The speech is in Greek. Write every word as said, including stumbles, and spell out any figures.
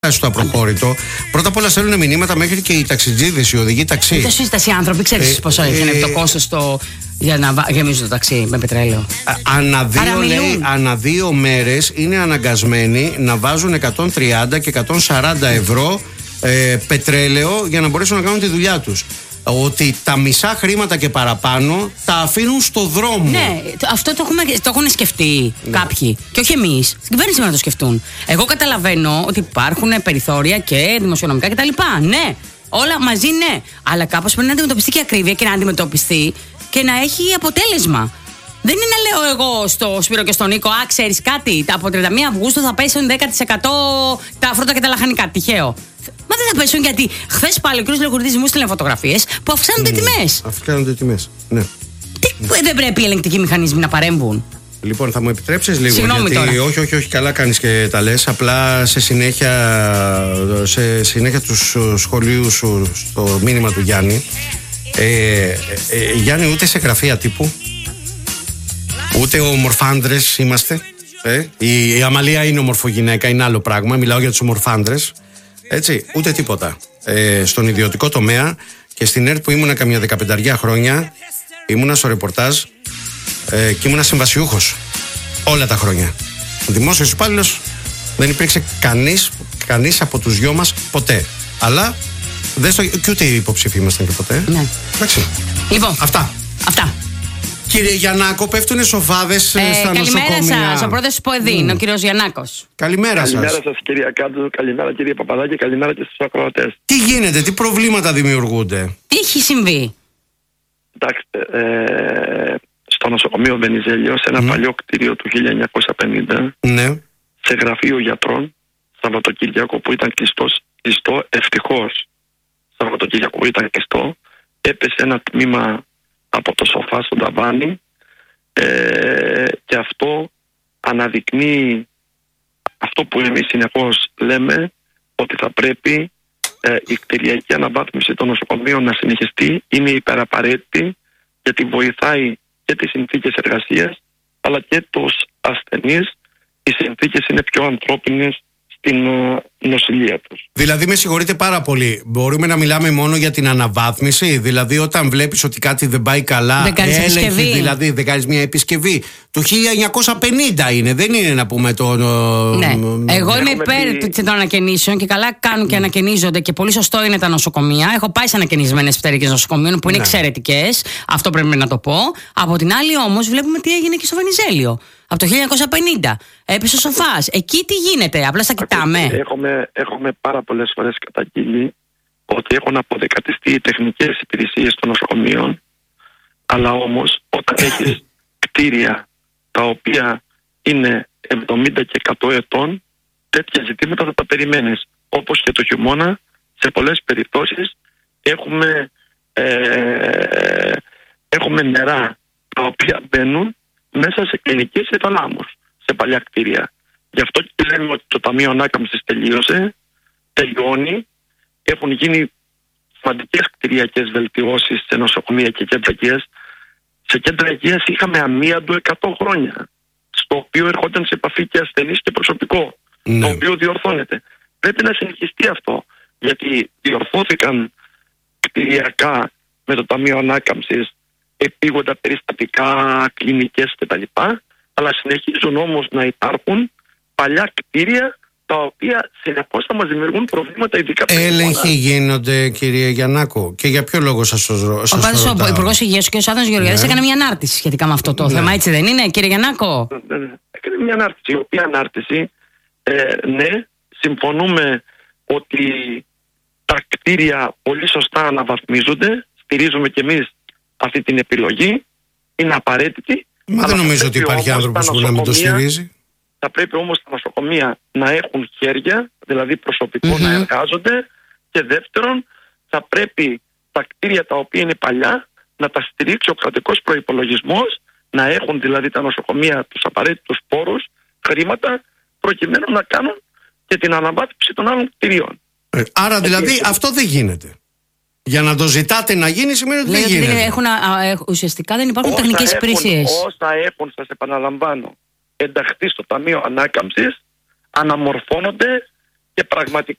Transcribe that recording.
στο απροχώρητο. Πρώτα απ' όλα στέλνουν μηνύματα μέχρι και οι ταξιτζίδες, οι οδηγοί ταξί. Δεν το συζητάς, οι άνθρωποι, ξέρεις ε, πόσο έχει ε, το κόστος το... για να γεμίζουν το ταξί με πετρέλαιο. Ανά δύο, λέει, ανά δύο μέρες είναι αναγκασμένοι να βάζουν εκατόν τριάντα και εκατόν σαράντα ευρώ ε, πετρέλαιο για να μπορέσουν να κάνουν τη δουλειά τους. Ότι τα μισά χρήματα και παραπάνω τα αφήνουν στο δρόμο. Ναι, αυτό το, έχουμε, το έχουν σκεφτεί ναι. κάποιοι. Και όχι εμείς. Στην κυβέρνηση να το σκεφτούν. Εγώ καταλαβαίνω ότι υπάρχουν περιθώρια και δημοσιονομικά κτλ. Ναι, όλα μαζί ναι. Αλλά κάπως πρέπει να αντιμετωπιστεί και ακρίβεια και να αντιμετωπιστεί και να έχει αποτέλεσμα. Δεν είναι να λέω εγώ στο Σπύρο και στον Νίκο, α, ξέρεις κάτι, από τριάντα μία Αυγούστου θα πέσουν δέκα τοις εκατό τα φρούτα και τα λαχανικά. Τυχαίο. Μα δεν θα πέσουν γιατί χθες πάλι ο κ. Λεγουρδής μου στείλε φωτογραφίες που αυξάνονται οι mm, τιμές. Αυξάνονται οι τιμές, ναι. Τι, δεν πρέπει οι ελεγκτικοί μηχανισμοί να παρέμβουν. Λοιπόν, θα μου επιτρέψεις λίγο. Συγγνώμη γιατί τώρα. όχι, όχι, όχι, καλά κάνεις και τα λες. Απλά σε συνέχεια, σε συνέχεια του σχολείου σου στο μήνυμα του Γιάννη. Ε, ε, ε, Γιάννη, ούτε σε γραφεία τύπου, ούτε ομορφάντρες είμαστε. Ε, η, η Αμαλία είναι ομορφογυναίκα, είναι άλλο πράγμα. Μιλάω για τους ομορφάντρες. Έτσι, ούτε τίποτα. Ε, στον ιδιωτικό τομέα και στην ΕΡΤ που ήμουνα καμιά δεκαπενταριά χρόνια, ήμουνα στο ρεπορτάζ ε, και ήμουνα συμβασιούχος όλα τα χρόνια. Δημόσιος υπάλληλος δεν υπήρξε κανείς, κανείς από τους δυο μας ποτέ. Αλλά δεν στο, και ούτε οι υποψήφοι ήμασταν και ποτέ. Ναι. Εντάξει. Λοιπόν, αυτά. Αυτά. Κύριε Γιαννάκο, πέφτουνε σοφάδες ε, στα νοσοκομεία. Καλημέρα σας. Ο πρώτος του ΠΟΕΔΗ είναι mm. ο κύριος Γιαννάκος. Καλημέρα σας. Καλημέρα σας, κυρία Κάντζο. Καλημέρα, κύριε Παπαδάκη. Καλημέρα και στους ακροατές. Τι γίνεται, τι προβλήματα δημιουργούνται? Τι έχει συμβεί? Κοιτάξτε, ε, στο νοσοκομείο Βενιζέλιο, σε ένα mm. παλιό κτίριο του χίλια εννιακόσια πενήντα, ναι. σε γραφείο γιατρών, Σαββατοκύριακο που ήταν κλειστός, κλειστό, ευτυχώς Σαββατοκύριακο που ήταν κλειστό, έπεσε ένα τμήμα από το σοφά στον ταβάνι ε, και αυτό αναδεικνύει αυτό που εμείς συνεχώς λέμε, ότι θα πρέπει ε, η κτηριακή αναβάθμιση των νοσοκομείων να συνεχιστεί. Είναι υπεραπαραίτητη γιατί βοηθάει και τις συνθήκες εργασίας αλλά και τους ασθενείς. Οι συνθήκες είναι πιο ανθρώπινες στην uh, νοσηλεία τους. Δηλαδή, με συγχωρείτε πάρα πολύ, μπορούμε να μιλάμε μόνο για την αναβάθμιση? Δηλαδή, όταν βλέπεις ότι κάτι δεν πάει καλά, δεν κάνεις έλεγχη, επισκευή. Δηλαδή, δεν κάνεις μια επισκευή. Το χίλια εννιακόσια πενήντα είναι, δεν είναι να πούμε το. Ναι. Εγώ είμαι υπέρ πει... των ανακαινήσεων και καλά κάνουν και ανακαινίζονται και πολύ σωστό είναι τα νοσοκομεία. Έχω πάει σε ανακαινισμένες πτέρυγες νοσοκομείων που είναι ναι. εξαιρετικές. Αυτό πρέπει να το πω. Από την άλλη, όμως, βλέπουμε τι έγινε και στο Βενιζέλιο. Από το χίλια εννιακόσια πενήντα. Έπεσε ο σοφάς. Εκεί τι γίνεται? Απλά στα κοιτάμε. Έχουμε, έχουμε πάρα πολλές φορές καταγγείλει ότι έχουν αποδεκατιστεί οι τεχνικές υπηρεσίες των νοσοκομείων, αλλά όμως όταν έχεις κτίρια τα οποία είναι εβδομήντα και εκατό ετών, τέτοια ζητήματα θα τα περιμένεις. Όπως και το χειμώνα, σε πολλές περιπτώσεις έχουμε, ε, έχουμε νερά τα οποία μπαίνουν μέσα σε κλινικές εταλάμους, σε παλιά κτίρια. Γι' αυτό και λέμε ότι το Ταμείο Ανάκαμψης τελείωσε, τελειώνει, έχουν γίνει σημαντικές κτηριακές βελτιώσεις σε νοσοκομεία και κέντρα υγείας. Σε κέντρα υγείας είχαμε αμίαντο εκατό χρόνια, στο οποίο ερχόταν σε επαφή και ασθενείς και προσωπικό, ναι. το οποίο διορθώνεται. Πρέπει να συνεχιστεί αυτό, γιατί διορθώθηκαν κτηριακά με το Ταμείο Ανάκαμψης επίγοντα περιστατικά, κλινικές κτλ. Αλλά συνεχίζουν όμως να υπάρχουν παλιά κτίρια τα οποία συνεχώς θα μας δημιουργούν προβλήματα, ειδικά. Έλεγχοι γίνονται, κύριε Γιαννάκο, και για ποιο λόγο σας το ρωτάω? Ο πάντως ο Υπουργός Υγείας, ο κ. Άδωνης Γεωργιάδης, έκανε μια ανάρτηση σχετικά με αυτό το ναι. θέμα, έτσι δεν είναι, κύριε Γιαννάκο? Ναι, ναι. Έκανε μια ανάρτηση, η οποία ανάρτηση, ε, ναι, συμφωνούμε ότι τα κτίρια πολύ σωστά αναβαθμίζονται, στηρίζουμε κι εμείς αυτή την επιλογή, είναι απαραίτητη. Μα δεν νομίζω ότι υπάρχει άνθρωπος που να μην το στηρίζει. Θα πρέπει όμως τα νοσοκομεία να έχουν χέρια, δηλαδή προσωπικό mm-hmm. να εργάζονται, και δεύτερον θα πρέπει τα κτίρια τα οποία είναι παλιά να τα στηρίξει ο κρατικός προϋπολογισμός, να έχουν δηλαδή τα νοσοκομεία τους απαραίτητους πόρους, χρήματα, προκειμένου να κάνουν και την αναβάθμιση των άλλων κτιρίων. Ε, άρα δηλαδή ε, αυτό δεν γίνεται. Για να το ζητάτε να γίνει σημαίνει ότι Λέει δεν γίνεται. Έχουν, α, α, ουσιαστικά δεν υπάρχουν τεχνικές υπηρεσίες. Όσα έχουν, σας επαναλαμβάνω, ενταχθεί στο Ταμείο Ανάκαμψης, αναμορφώνονται και πραγματικά